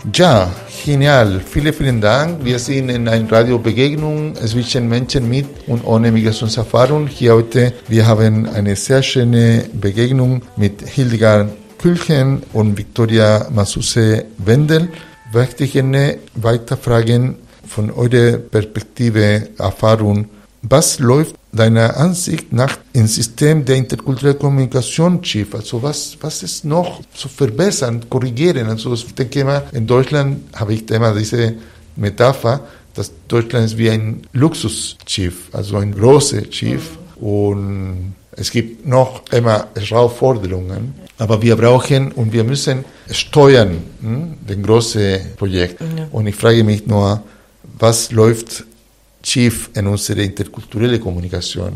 Ja, genial. Vielen Dank. Wir sind in einer Radiobegegnung zwischen Menschen mit und ohne Migrationserfahrung. Hier heute, wir haben eine sehr schöne Begegnung mit Hildegard Külchen und Victoria Masuse-Wendel. Ich möchte gerne weiter fragen von eurer Perspektive, Erfahrung. Was läuft deiner Ansicht nach im System der interkulturellen Kommunikation schief? Also was ist noch zu verbessern, korrigieren? Also ich denke immer, in Deutschland habe ich immer diese Metapher, dass Deutschland ist wie ein Luxusschiff, also ein großes Schiff. Und es gibt noch immer Herausforderungen, aber wir brauchen und wir müssen steuern, den großen Projekt. Ja. Und ich frage mich nur, was läuft schief in unserer interkulturellen Kommunikation?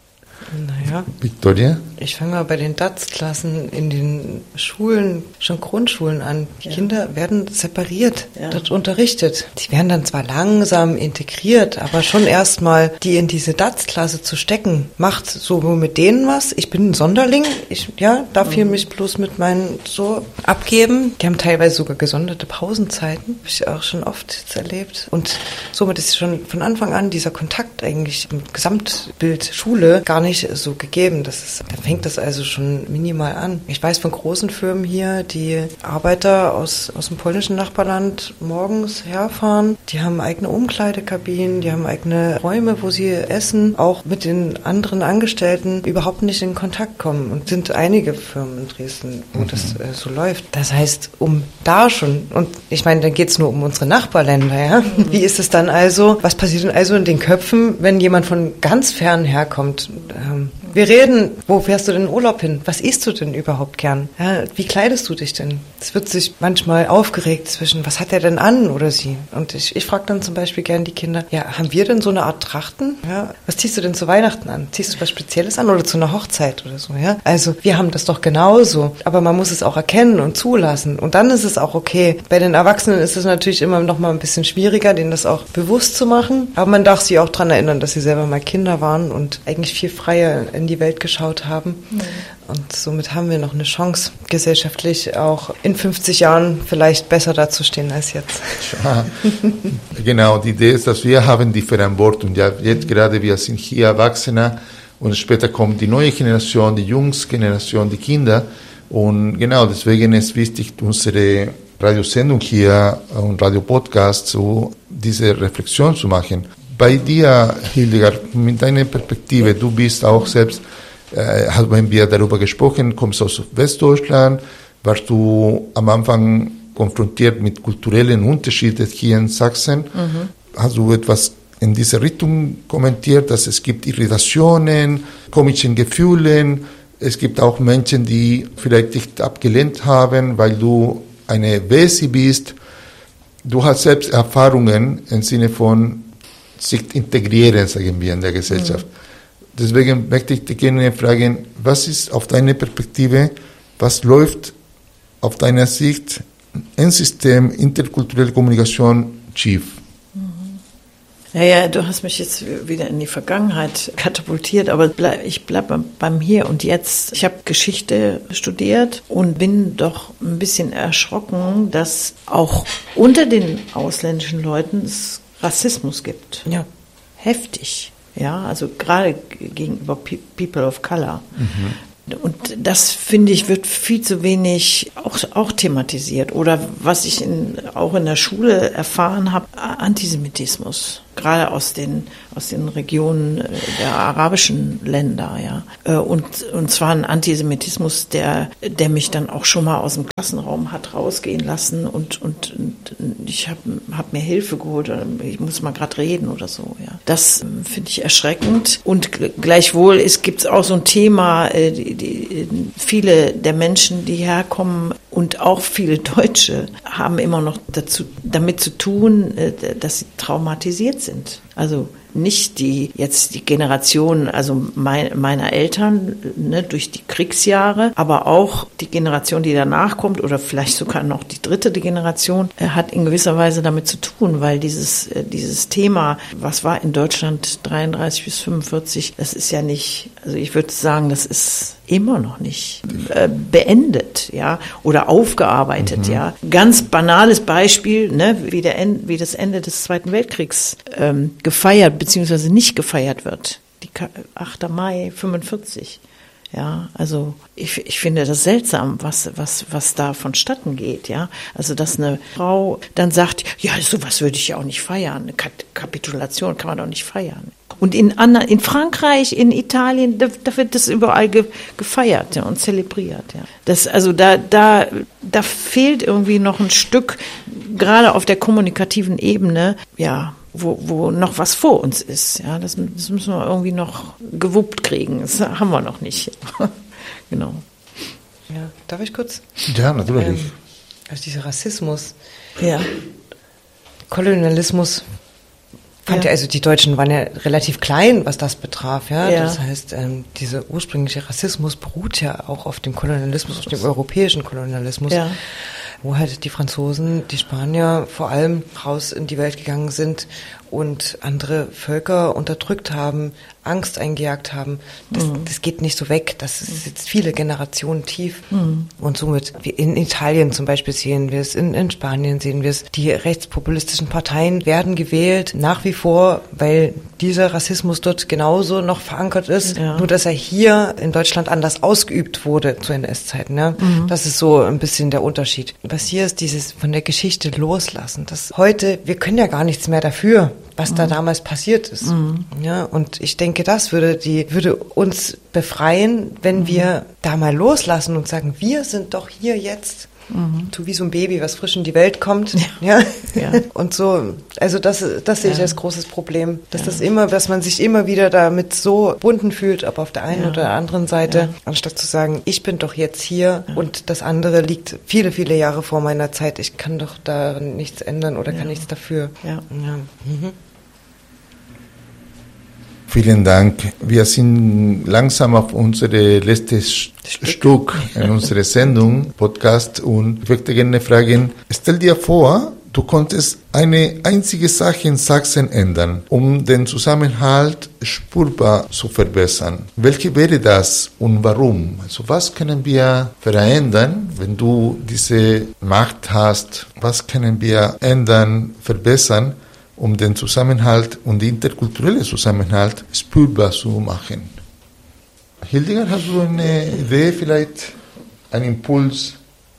Naja, Victoria? Ich fange mal bei den DATS-Klassen in den Schulen, schon Grundschulen an. Die Kinder werden separiert, dort unterrichtet. Die werden dann zwar langsam integriert, aber schon erstmal die in diese DATS-Klasse zu stecken, macht so mit denen was. Ich bin ein Sonderling, darf hier mich bloß mit meinen so abgeben. Die haben teilweise sogar gesonderte Pausenzeiten, habe ich auch schon oft jetzt erlebt. Und somit ist schon von Anfang an dieser Kontakt eigentlich im Gesamtbild Schule gar nicht so gegeben. Da fängt das also schon minimal an. Ich weiß von großen Firmen hier, die Arbeiter aus dem polnischen Nachbarland morgens herfahren. Die haben eigene Umkleidekabinen, die haben eigene Räume, wo sie essen, auch mit den anderen Angestellten überhaupt nicht in Kontakt kommen. Und sind einige Firmen in Dresden, wo das so läuft. Das heißt, um da schon, und ich meine, dann geht es nur um unsere Nachbarländer, ja? Wie ist es dann also, was passiert denn also in den Köpfen, wenn jemand von ganz fern herkommt? Wir reden, wo fährst du denn in Urlaub hin? Was isst du denn überhaupt gern? Ja, wie kleidest du dich denn? Es wird sich manchmal aufgeregt zwischen, was hat er denn an oder sie? Und ich frage dann zum Beispiel gern die Kinder, haben wir denn so eine Art Trachten? Ja, was ziehst du denn zu Weihnachten an? Ziehst du was Spezielles an oder zu einer Hochzeit oder so? Ja? Also wir haben das doch genauso, aber man muss es auch erkennen und zulassen und dann ist es auch okay. Bei den Erwachsenen ist es natürlich immer noch mal ein bisschen schwieriger, denen das auch bewusst zu machen, aber man darf sie auch daran erinnern, dass sie selber mal Kinder waren und eigentlich viel freier in die Welt geschaut haben. Und somit haben wir noch eine Chance, gesellschaftlich auch in 50 Jahren vielleicht besser dazustehen als jetzt. Ja, genau, die Idee ist, dass wir haben die Verantwortung. Ja, jetzt gerade, wir sind hier Erwachsene und später kommt die neue Generation, die Jungsgeneration, die Kinder. Und genau, deswegen ist wichtig, unsere Radiosendung hier und Radiopodcast so diese Reflexion zu machen. Bei dir, Hildegard, mit deiner Perspektive, du bist auch selbst, haben wir darüber gesprochen, kommst aus Westdeutschland, warst du am Anfang konfrontiert mit kulturellen Unterschieden hier in Sachsen. Hast du etwas in diese Richtung kommentiert, dass es gibt Irritationen, komische Gefühle, es gibt auch Menschen, die vielleicht dich abgelehnt haben, weil du eine Wesi bist. Du hast selbst Erfahrungen im Sinne von sich integrieren, sagen wir, in der Gesellschaft. Deswegen möchte ich dich gerne fragen, was ist auf deine Perspektive, was läuft auf deiner Sicht im System interkulturelle Kommunikation schief? Naja, du hast mich jetzt wieder in die Vergangenheit katapultiert, aber ich bleibe beim Hier und Jetzt. Ich habe Geschichte studiert und bin doch ein bisschen erschrocken, dass auch unter den ausländischen Leuten es Rassismus gibt. Ja. Heftig. Ja, also gerade gegenüber People of Color. Und das, finde ich, wird viel zu wenig auch thematisiert. Oder was ich auch in der Schule erfahren habe, Antisemitismus. Gerade aus den Regionen der arabischen Länder, ja. Und zwar ein Antisemitismus, der mich dann auch schon mal aus dem Klassenraum hat rausgehen lassen und ich hab mir Hilfe geholt oder ich muss mal gerade reden oder so, ja. Das finde ich erschreckend. Und gleichwohl gibt's auch so ein Thema, viele der Menschen, die herkommen und auch viele Deutsche haben immer noch damit zu tun, dass sie traumatisiert sind. Also nicht die Generation, also meiner Eltern, ne, durch die Kriegsjahre, aber auch die Generation, die danach kommt oder vielleicht sogar noch die dritte Generation, hat in gewisser Weise damit zu tun, weil dieses Thema, was war in Deutschland 33 bis 45, das ist ja nicht, also ich würde sagen, das ist immer noch nicht beendet, ja, oder aufgearbeitet, ja. Ganz banales Beispiel, ne, wie das Ende des Zweiten Weltkriegs gefeiert beziehungsweise nicht gefeiert wird. Die 8. Mai 45. Ja, also ich finde das seltsam, was da vonstatten geht, ja. Also, dass eine Frau dann sagt, ja, sowas würde ich ja auch nicht feiern. Eine Kapitulation kann man doch nicht feiern. Und in Frankreich, in Italien, da wird das überall gefeiert, ja, und zelebriert, ja. Da fehlt irgendwie noch ein Stück, gerade auf der kommunikativen Ebene, ja, wo noch was vor uns ist. Ja, das müssen wir irgendwie noch gewuppt kriegen. Das haben wir noch nicht. Genau. Ja, darf ich kurz? Ja, natürlich. Also dieser Rassismus, Ja. Kolonialismus, also die Deutschen waren ja relativ klein, was das betraf. Ja? Das heißt, dieser ursprüngliche Rassismus beruht ja auch auf dem Kolonialismus, auf dem europäischen Kolonialismus. Ja. Wo halt die Franzosen, die Spanier vor allem raus in die Welt gegangen sind und andere Völker unterdrückt haben, Angst eingejagt haben. Das geht nicht so weg. Das ist jetzt viele Generationen tief. Und somit, in Italien zum Beispiel sehen wir es, in Spanien sehen wir es, die rechtspopulistischen Parteien werden gewählt, nach wie vor, weil dieser Rassismus dort genauso noch verankert ist, nur dass er hier in Deutschland anders ausgeübt wurde zu NS-Zeiten. Ja? Das ist so ein bisschen der Unterschied. Was hier ist, dieses von der Geschichte loslassen. Das heute, wir können ja gar nichts mehr dafür, was da damals passiert ist. Ja, und ich denke, das würde uns befreien, wenn wir da mal loslassen und sagen, wir sind doch hier jetzt. So wie so ein Baby, was frisch in die Welt kommt. Ja. Und so, also das sehe ich als großes Problem, dass man sich immer wieder damit so verbunden fühlt, ob auf der einen oder der anderen Seite, anstatt zu sagen, ich bin doch jetzt hier und das andere liegt viele, viele Jahre vor meiner Zeit. Ich kann doch da nichts ändern oder kann nichts dafür. Ja. Vielen Dank. Wir sind langsam auf unsere letztes Stück in unserer Sendung, Podcast, und ich möchte gerne fragen, stell dir vor, du konntest eine einzige Sache in Sachsen ändern, um den Zusammenhalt spürbar zu verbessern. Welche wäre das und warum? Also was können wir verändern, wenn du diese Macht hast? Was können wir ändern, verbessern, um den Zusammenhalt und den interkulturellen Zusammenhalt spürbar zu machen? Hildegard, hast du eine Idee, vielleicht einen Impuls?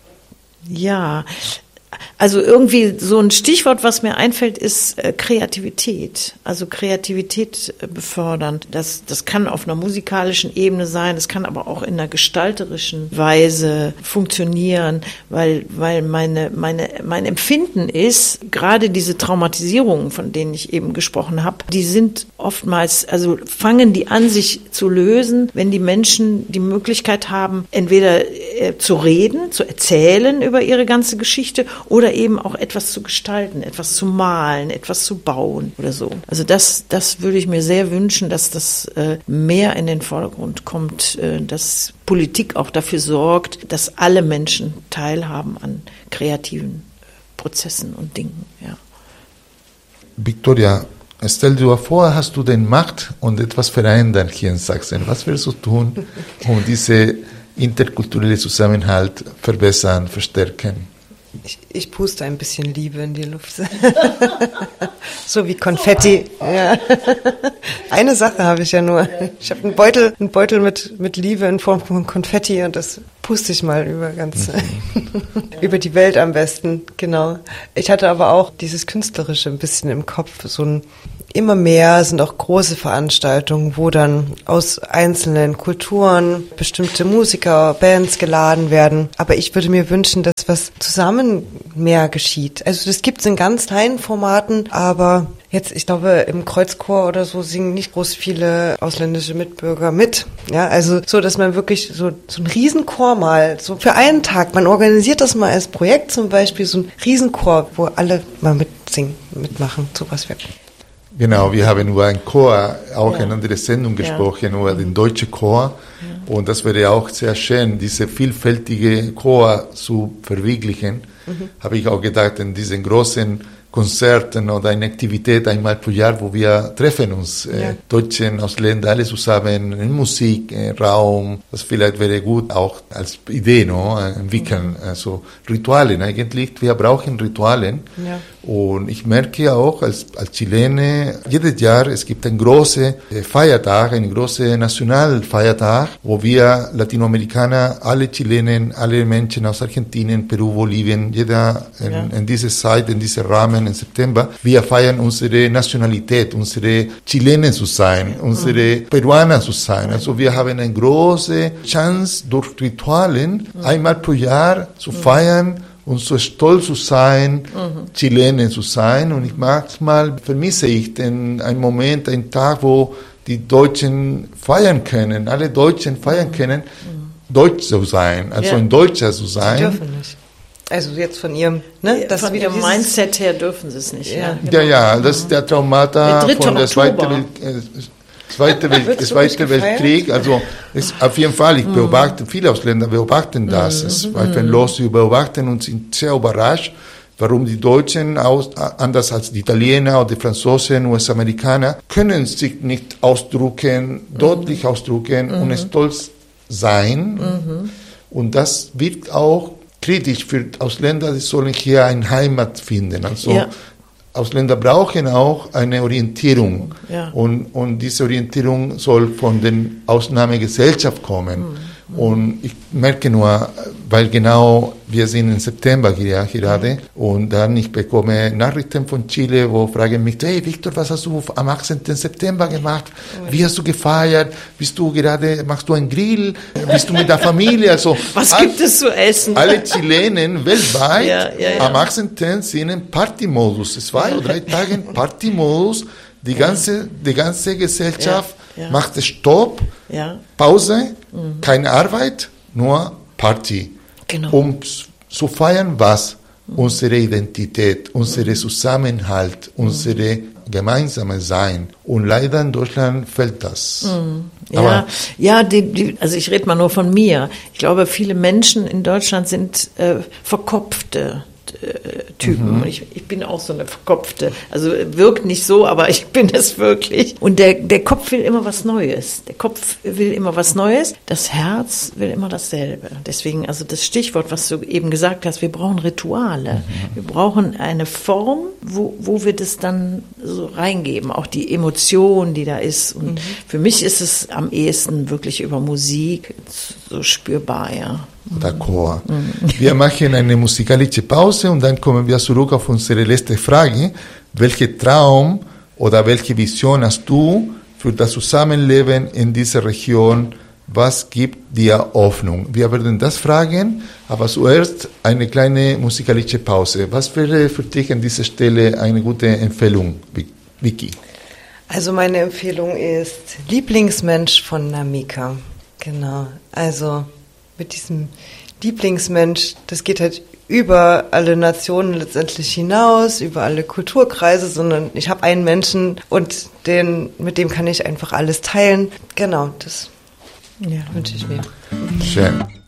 Ja, also irgendwie so ein Stichwort, was mir einfällt, ist Kreativität. Also Kreativität befördern. Das kann auf einer musikalischen Ebene sein, das kann aber auch in einer gestalterischen Weise funktionieren, weil mein Empfinden ist, gerade diese Traumatisierungen, von denen ich eben gesprochen habe, die sind oftmals, also fangen die an, sich zu lösen, wenn die Menschen die Möglichkeit haben, entweder zu reden, zu erzählen über ihre ganze Geschichte oder eben auch etwas zu gestalten, etwas zu malen, etwas zu bauen oder so. Also das würde ich mir sehr wünschen, dass das mehr in den Vordergrund kommt, dass Politik auch dafür sorgt, dass alle Menschen teilhaben an kreativen Prozessen und Dingen. Ja. Victoria, stell dir vor, hast du den Macht und etwas verändern hier in Sachsen. Was willst du tun, um diese interkulturelle Zusammenhalt verbessern, verstärken? Ich puste ein bisschen Liebe in die Luft. So wie Konfetti. Ja. Eine Sache habe ich ja nur. Ich habe einen Beutel mit Liebe in Form von Konfetti und das puste ich mal über die Welt am besten. Genau. Ich hatte aber auch dieses Künstlerische ein bisschen im Kopf. Immer mehr sind auch große Veranstaltungen, wo dann aus einzelnen Kulturen bestimmte Musiker, Bands geladen werden. Aber ich würde mir wünschen, dass was zusammen mehr geschieht. Also das gibt es in ganz kleinen Formaten, aber jetzt, ich glaube, im Kreuzchor oder so singen nicht groß viele ausländische Mitbürger mit. Ja, also so, dass man wirklich so einen Riesenchor mal, so für einen Tag, man organisiert das mal als Projekt zum Beispiel, so ein Riesenchor, wo alle mal mitsingen, mitmachen, sowas wäre. Genau, wir haben über einen Chor auch eine andere Sendung gesprochen, über den deutschen Chor. Ja. Und das wäre auch sehr schön, diese vielfältige Chor zu verwirklichen. Habe ich auch gedacht, in diesen großen Konzerten oder eine Aktivität einmal pro Jahr, wo wir treffen uns, Deutschen, Ausländer, alle zusammen, in Musik, Raum. Das vielleicht wäre gut auch als Idee, no? Entwickeln, also Ritualen eigentlich. Wir brauchen Ritualen. Ja. Und ich merke auch als Chilene, jedes Jahr, es gibt einen großen Feiertag, einen großen Nationalfeiertag, wo wir Latinoamerikaner, alle Chilenen, alle Menschen aus Argentinien, Peru, Bolivien, jeder in dieser Zeit, in diesem Rahmen, im September, wir feiern unsere Nationalität, unsere Chilenen zu sein, unsere Peruaner zu sein. Also wir haben eine große Chance, durch Ritualen einmal pro Jahr zu feiern, und so stolz zu sein, Chilenen zu sein. Und manchmal vermisse ich einen Moment, einen Tag, wo die Deutschen feiern können, alle Deutschen feiern können, Deutsch zu sein, also ein Deutscher zu sein. Sie dürfen nicht. Also jetzt von Ihrem, ne? Das von Ihrem Mindset her dürfen Sie es nicht. Ja, genau. Das ist der Traumata von der Zweite Weltkrieg, also ist auf jeden Fall, ich beobachte, viele Ausländer beobachten das, zweifellos, sie beobachten und sind sehr überrascht, warum die Deutschen, anders als die Italiener oder die Franzosen, US-Amerikaner, können sich nicht ausdrücken, deutlich ausdrücken und stolz sein. Und das wirkt auch kritisch für Ausländer, die sollen hier eine Heimat finden. Also Ausländer brauchen auch eine Orientierung und diese Orientierung soll von der Ausnahmegesellschaft kommen. Und ich merke nur, weil genau wir sind im September gerade und dann ich bekomme Nachrichten von Chile, wo fragen mich, hey Victor, was hast du am 18. September gemacht? Wie hast du gefeiert? Machst du einen Grill? Bist du mit der Familie? Also was gibt es zu essen? Alle Chilenen weltweit am 18. sind im Partymodus. 2 oder 3 Tage Partymodus. Die ganze Gesellschaft macht Stopp, Pause, keine Arbeit, nur Party. Genau. Um zu feiern, was? Unsere Identität, unsere Zusammenhalt, unsere gemeinsame Sein. Und leider in Deutschland fällt das. Aber also ich rede mal nur von mir. Ich glaube, viele Menschen in Deutschland sind verkopfte Typen. Ich bin auch so eine verkopfte. Also wirkt nicht so, aber ich bin es wirklich. Und der Kopf will immer was Neues. Der Kopf will immer was Neues. Das Herz will immer dasselbe. Deswegen, also das Stichwort, was du eben gesagt hast, wir brauchen Rituale. Wir brauchen eine Form, wo wir das dann so reingeben. Auch die Emotion, die da ist. Und für mich ist es am ehesten wirklich über Musik so spürbar, D'accord. Wir machen eine musikalische Pause und dann kommen wir zurück auf unsere letzte Frage. Welchen Traum oder welche Vision hast du für das Zusammenleben in dieser Region? Was gibt dir Hoffnung? Wir werden das fragen, aber zuerst eine kleine musikalische Pause. Was wäre für dich an dieser Stelle eine gute Empfehlung, Vicky? Also meine Empfehlung ist Lieblingsmensch von Namika. Genau, also mit diesem Lieblingsmensch, das geht halt über alle Nationen letztendlich hinaus, über alle Kulturkreise, sondern ich habe einen Menschen und mit dem kann ich einfach alles teilen. Genau, das wünsche ich mir. Schön.